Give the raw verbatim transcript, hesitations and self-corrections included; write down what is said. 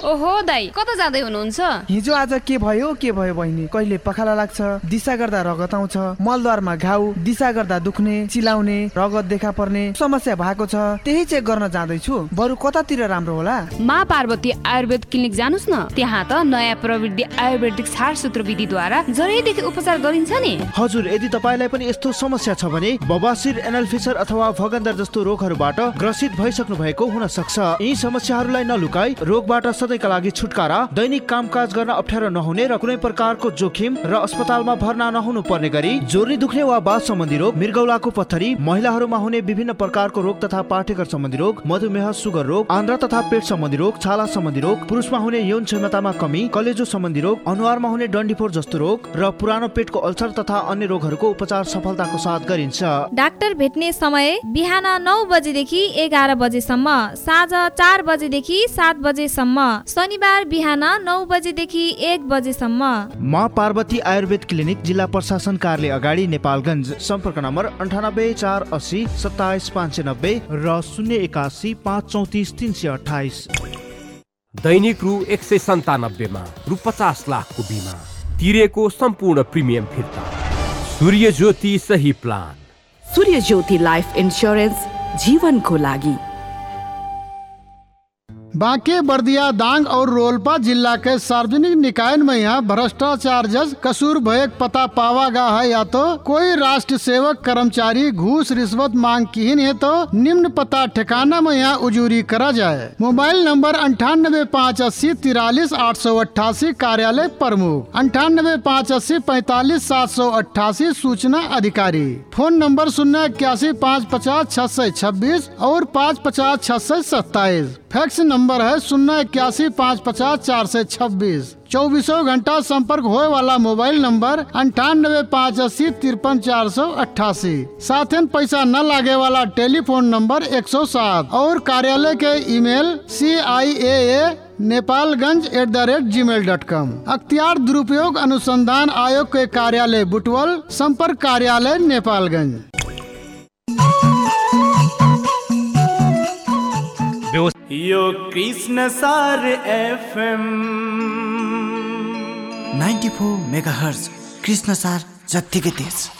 ओहो दाइ, कता जाँदै हुनुहुन्छ? हिजो आज के भयो के भयो बहिनी, कहिले पखाला लाग्छ, दिशा गर्दा रगत आउँछ, मलद्वारमा घाउ, दिशा गर्दा दुख्ने, चिलाउने, रगत देखा पर्ने समस्या भएको छ। त्यही चेक गर्न जाँदैछु। बरु कतातिर राम्रो होला? माँ पार्वती आयुर्वेद क्लिनिक जानुस् न। त्यहाँ त नयाँ प्रविधि आयुर्वेदिक छारसूत्र विधिद्वारा जरैदेखि उपचार गरिन्छ नि। हजुर, यदि तपाईलाई पनि यस्तो समस्या छ भने बबासिर, एनल फिसर अथवा भगन्दर जस्तो रोगहरूबाट ग्रसित भइसक्नु भएको हुन सक्छ। यी समस्याहरूलाई नलुकाई रोगबाट सधैँका लागि छुटकारा, दैनिक कामकाज गर्न अप्ठ्यारो नहुने र कुनै प्रकारको जोखिम र अस्पतालमा भर्ना नहुनु पर्ने गरी जोर्नी दुख्ने वा बाथ सम्बन्धी रोग, मृगौलाको पत्थरी, महिलाहरूमा हुने विभिन्न प्रकारको रोग तथा पाठेघर सम्बन्धी रोग, मधुमेह, सुगर रोग, आन्द्रा तथा पेट सम्बन्धी रोग, छाला सम्बन्धी रोग, पुरुषमा हुने यौन क्षमतामा कमी, कलेजो सम्बन्धी रोग, अनुहारमा हुने डन्डीफोर जस्तो रोग र पुरानो पेटको अल्सर तथा अन्य रोगहरूको उपचार सफलताको साथ गरिन्छ। डाक्टर भेट्ने समय बिहान नौ बजेदेखि एघार बजेसम्म, साँझ चार बजेदेखि सात बजेसम्म, शनिबार बिहान नौ बजेदेखि एक बजेसम्म। माँ पार्वती आयुर्वेद क्लिनिक, जिल्ला प्रशासन कार्यालय अगाडि, नेपालगञ्ज। सम्पर्क नम्बर अन्ठानब्बे चार अस्सी सत्ताइस पाँच सय नब्बे र शून्य एकासी पाँच चौतिस तिन सय अठाइस। दैनिक रु एक सय सन्तानब्बेमा रु पचास लाखको बिमा तिरेको सम्पूर्ण प्रिमियम फिर्ता। सूर्य ज्योति सही प्लान। सूर्य ज्योति लाइफ इन्स्योरेन्स, जीवनको लागि। बांके, बर्दिया, दांग और रोलपा जिला के सार्वजनिक निकाय में यहाँ भ्रष्टाचार जस कसूर भयक पता पावा गा है या तो कोई राष्ट्र सेवक कर्मचारी घूस रिश्वत मांग की है तो निम्न पता ठिकाना में यहाँ उजूरी करा जाए। मोबाइल नंबर अंठानबे पाँच अस्सी तिरालीस आठ सौ अट्ठासी, कार्यालय प्रमुख अंठानबे पाँच अस्सी पैंतालीस सात सौ अट्ठासी, सूचना अधिकारी। फोन नंबर शून्य इक्यासी पाँच पचास छह सौ छब्बीस और पाँच पचास छह सौ सत्ताईस। फैक्स नंबर है शून्य इक्यासी पाँच पचास चार सौ छब्बीस। चौबीसों घंटा संपर्क होए वाला मोबाइल नंबर अंठानबे पाँच अस्सी तिरपन चार सौ अट्ठासी। साथ ही पैसा न लागे वाला टेलीफोन नंबर एक सौ सात और कार्यालय के email C I A A Nepalganj at the rate G mail dot com. अख्तियार दुरुपयोग अनुसंधान आयोग के कार्यालय बुटवल, संपर्क कार्यालय नेपालगंज। यो कृष्ण सार FM ninety four mega hertz, Krishna सार जत्तिकै तेज।